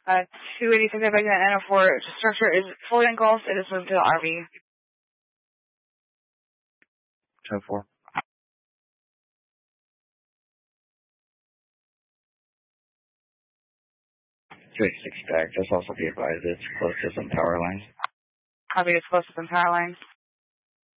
Uh, 286 N04 structure is fully engulfed. It is moved to the RV. 10-4. 286 back. Just also be advised it's close to some power lines. Copy, it's close to some power lines.